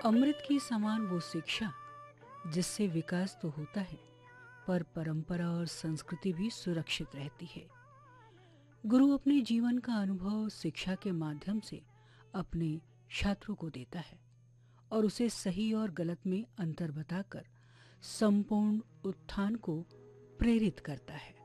अमृत की समान वो शिक्षा जिससे विकास तो होता है, पर परंपरा और संस्कृति भी सुरक्षित रहती है। गुरु अपने जीवन का अनुभव शिक्षा के माध्यम से अपने छात्रों को देता है और उसे सही और गलत में अंतर बताकर संपूर्ण उत्थान को प्रेरित करता है।